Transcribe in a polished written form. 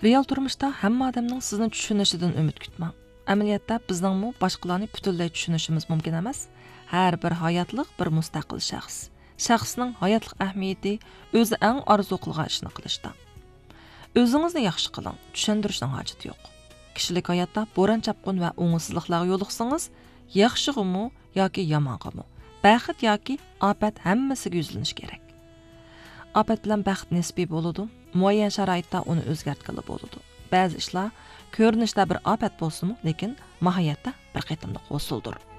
Real turmuşda hamma odamning sizni tushunishidan umid kutmang. Amaliyotda bizningmi boshqalarni butunlay tushunishimiz mumkin emas. Har bir hayotliq bir mustaqil shaxs. Shaxsning hayotlik ahamiyati o'zi eng orzu qilgan ishni qilishda. O'zingizni yaxshi qiling, tushuntirishning hojati yo'q. Kishilik hayotda bo'ron chapqun va o'ngsizliklarga yo'liqsangiz, yaxshig'imi yoki yomong'imi, baxt yoki ofat hammasiga yuzlanish kerak. Ofat bilan baxt nisbiy bo'ladi. Muayyan sharoitda uni o'zgartirib bo'ladi. Ba'zi ishlar ko'rinishda bir ofat bo'lsa-mu, lekin mohiyatda bir qitimliq hosildir.